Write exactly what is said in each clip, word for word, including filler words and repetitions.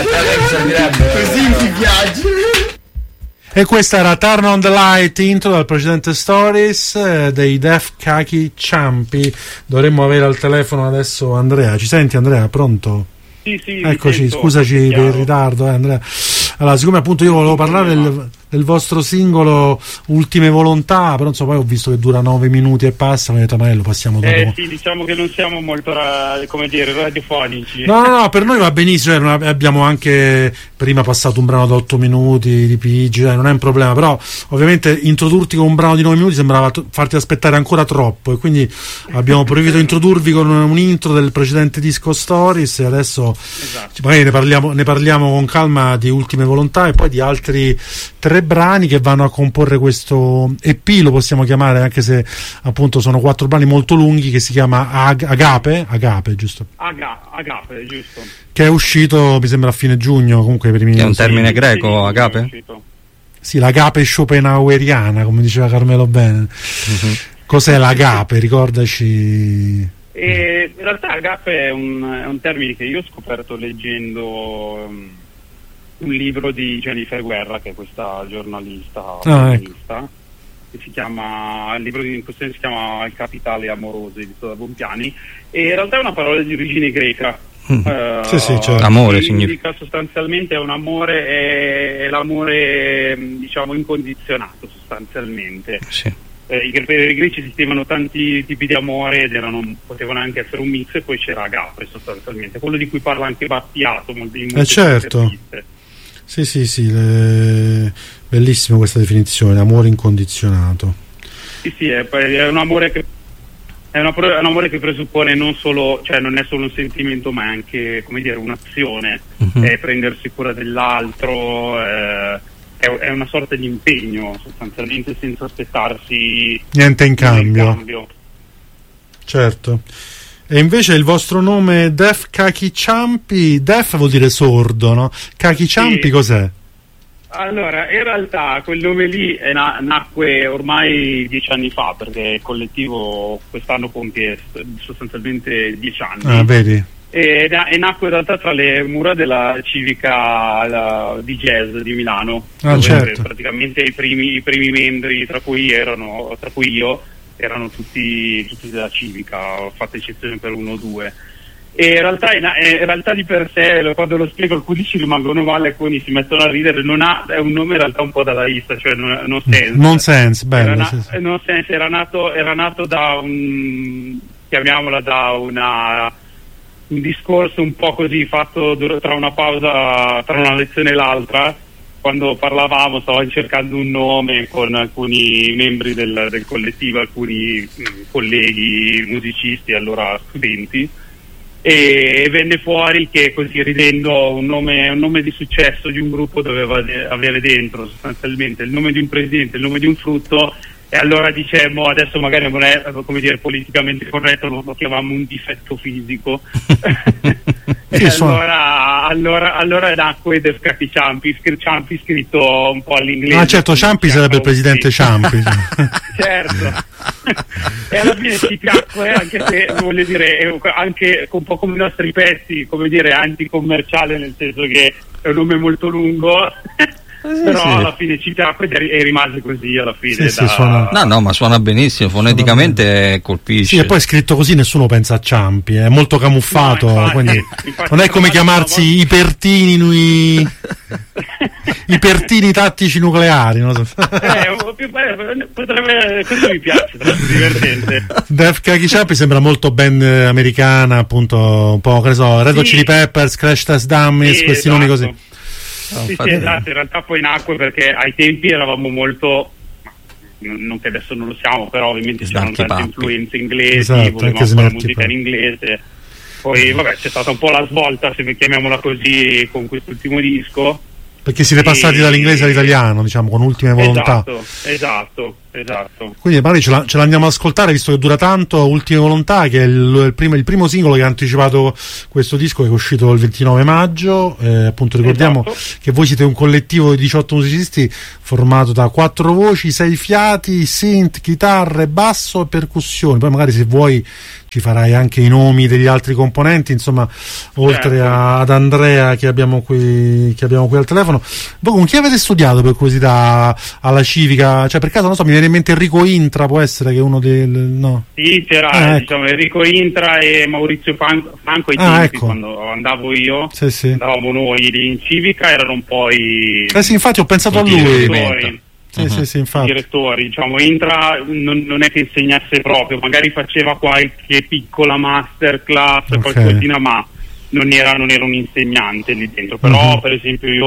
Così mi piace. E questa era Turn on the Light, intro dal precedente Stories eh, dei Def Kaki Ciampi. Dovremmo avere al telefono adesso Andrea. Ci senti, Andrea? Pronto? Sì, sì. Eccoci, scusaci per il ritardo, eh, Andrea. Allora, siccome appunto io volevo parlare del, del vostro singolo Ultime Volontà, però insomma poi ho visto che dura nove minuti e passa, mi ho detto magari lo passiamo dopo. Eh sì, diciamo che non siamo molto ra- come dire, radiofonici. No, no, no, per noi va benissimo, cioè, non abbiamo anche prima passato un brano da otto minuti di P G, cioè, non è un problema, però ovviamente introdurti con un brano di nove minuti sembrava t- farti aspettare ancora troppo, e quindi abbiamo provato a introdurvi con un intro del precedente disco Stories, e adesso esatto. magari ne parliamo, ne parliamo con calma di Ultime Volontà e poi di altri tre brani che vanno a comporre questo E P, lo possiamo chiamare, anche se appunto sono quattro brani molto lunghi, che si chiama Ag- Agape, Agape, giusto? Aga- Agape, giusto. Che è uscito, mi sembra, a fine giugno, comunque per i È un termine greco, Agape? Sì, l'agape schopenhaueriana, come diceva Carmelo Bene. Uh-huh. Cos'è l'agape? Ricordaci. E in realtà Agape è un, è un termine che io ho scoperto leggendo um, un libro di Jennifer Guerra, che è questa giornalista ah, ecco. che si chiama, il libro in questione si chiama Il capitale amoroso, edito da Bompiani, e in realtà è una parola di origine greca. Mm. Uh, sì, sì, certo. Amore significa sostanzialmente è un amore, è, è l'amore diciamo incondizionato sostanzialmente. Sì. Eh, i, per i greci esistevano tanti tipi di amore ed erano, potevano anche essere un mix, e poi c'era Agape sostanzialmente, quello di cui parla anche Battiato molto, in molte eh certo. Sì, sì, sì, le... bellissima questa definizione, amore incondizionato. Sì, sì, è, è un amore che è, una, è un amore che presuppone non solo, cioè non è solo un sentimento, ma anche, come dire, un'azione, uh-huh. è prendersi cura dell'altro, è, è una sorta di impegno sostanzialmente, senza aspettarsi niente in cambio. In cambio. Certo. E invece il vostro nome Def Kaki Ciampi, Def vuol dire sordo, no? Kaki Ciampi sì. Cos'è? Allora, in realtà quel nome lì è na- nacque ormai dieci anni fa, perché il collettivo quest'anno compie sostanzialmente dieci anni. Ah, vedi? E, e nacque in realtà tra le mura della civica la, di jazz di Milano, ah, dove certo. praticamente i primi, i primi membri, tra cui erano, tra cui io, erano tutti, tutti della civica, ho fatto eccezione per uno o due. E in realtà, in, in realtà di per sé, quando lo spiego, alcuni ci rimangono male, alcuni si mettono a ridere. Non ha, è un nome in realtà un po' dadaista, cioè non, non sense. Non sense, bello. Era, sì, na- sì. non sense, era nato, era nato da un, chiamiamola da una, un discorso un po' così fatto dur- tra una pausa, tra una lezione e l'altra. Quando parlavamo, stavamo cercando un nome con alcuni membri del, del collettivo, alcuni mh, colleghi musicisti, allora studenti, e venne fuori che, così ridendo, un nome, un nome di successo di un gruppo doveva de- avere dentro sostanzialmente il nome di un presidente, il nome di un frutto, e allora dicemmo, adesso magari non è, come dire, politicamente corretto, lo, lo chiamavamo un difetto fisico. E allora, allora, allora nacque Def Kaki Ciampi, Ciampi scritto un po' all'inglese. Ah certo, Ciampi sarebbe il presidente Ciampi. Certo. E alla fine ci piacque, anche se, voglio dire, è anche un po' come i nostri pezzi, come dire, anticommerciale, nel senso che è un nome molto lungo. Eh, però sì. Alla fine ci piacque e rimase così alla fine. Sì, da... sì, suona... No, no, ma suona benissimo, foneticamente colpisce. Sì, e poi scritto così nessuno pensa a Ciampi, è molto camuffato, no, infatti, quindi infatti, non è come chiamarsi i Pertini, noi... i Pertini tattici nucleari, non so. Eh, potrebbe, questo mi piace, sarebbe divertente. Def Kaki Ciampi sembra molto band americana, appunto, un po', che ne so, Red Hot Chili Peppers, Crash Test Dummies, sì, questi esatto. nomi così. Oh, sì, sì, esatto, in realtà poi nacque perché ai tempi eravamo molto, non che adesso non lo siamo, però ovviamente c'erano tante influenze inglesi, esatto, volevamo fare la musica in inglese, poi vabbè c'è stata un po' la svolta, se chiamiamola così, con quest'ultimo disco, perché siete passati e... dall'inglese all'italiano, diciamo, con Ultime Volontà. Esatto, esatto. esatto. Quindi magari ce la, ce l'andiamo ad ascoltare, visto che dura tanto. Ultime Volontà, che è il, il, primo, il primo singolo che ha anticipato questo disco, che è uscito il ventinove maggio. Eh, appunto ricordiamo esatto. che voi siete un collettivo di diciotto musicisti formato da quattro voci, sei fiati, synth, chitarre, basso e percussioni. Poi magari, se vuoi, ci farai anche i nomi degli altri componenti, insomma, oltre certo. a, ad Andrea che abbiamo qui che abbiamo qui al telefono. Voi con chi avete studiato, per curiosità, alla Civica? Cioè, per caso, non so, mi viene in mente Enrico Intra, può essere che è uno del... no? Sì, c'era ah, ecco. diciamo, Enrico Intra e Maurizio Franco, Franco ai ah, tempi, ecco. quando andavo io, sì, sì. andavamo noi lì in Civica, erano un po' i... Eh sì, infatti ho pensato a lui. direttori. Sì, uh-huh. sì, sì, infatti. direttori, diciamo, Intra non, non è che insegnasse proprio, magari faceva qualche piccola masterclass, Okay. qualcosina, ma non era, non era un insegnante lì dentro. Però, Uh-huh. per esempio, io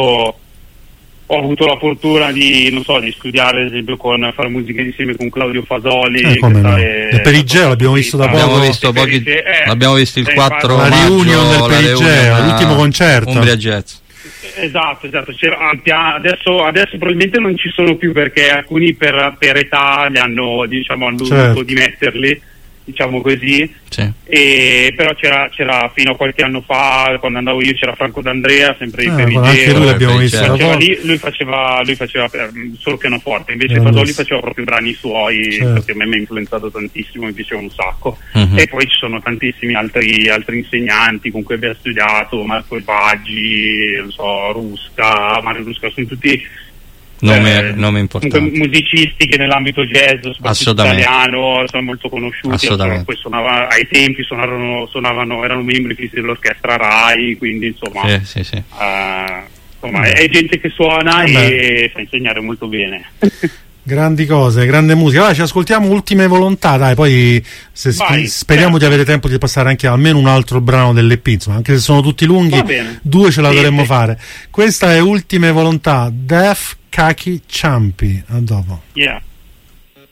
ho avuto la fortuna di, non so, di studiare, ad esempio, con fare musica insieme con Claudio Fasoli. Eh, come no. è, Il Perigeo l'abbiamo visto da L'abbiamo poco. visto, pochi, Eh, l'abbiamo visto il eh, quattro la maggio, reunion del la Perigeo, reunion, l'ultimo concerto. Umbria Jazz. Esatto, esatto. C'era, adesso, adesso probabilmente non ci sono più, perché alcuni per, per età li hanno, diciamo, hanno certo. dovuto dimetterli, diciamo così. Sì. E, però c'era, c'era fino a qualche anno fa, quando andavo io, c'era Franco D'Andrea, sempre Ah, in Perigeo. anche lui l'abbiamo visto da Faceva poco. lì, lui faceva, lui faceva per, solo pianoforte, invece Eh, Fasoli lui- faceva proprio brani suoi, certo. perché a me mi ha influenzato tantissimo, mi piaceva un sacco. Mhm. E poi ci sono tantissimi altri, altri insegnanti con cui abbiamo studiato, Marco Paggi, non so, Rusca, Mario Rusca, sono tutti Nome, eh, nome importante. comunque musicisti che nell'ambito jazz, soprattutto Assolutamente. italiano, sono molto conosciuti. Assolutamente. Poi suonava, ai tempi suonavano, suonavano, erano membri fissi dell'orchestra Rai, quindi insomma, Sì, sì, sì. eh, insomma è, è gente che suona Eh e sa insegnare molto bene. Grandi cose, grande musica. Allora ci ascoltiamo Ultime Volontà, dai, poi se sp- Vai, speriamo certo. di avere tempo di passare anche almeno un altro brano dell'E P, insomma, anche se sono tutti lunghi, Va bene. due ce la Sì, dovremmo sì. fare. Questa è Ultime Volontà, Def Kaki Ciampi. A dopo. Yeah.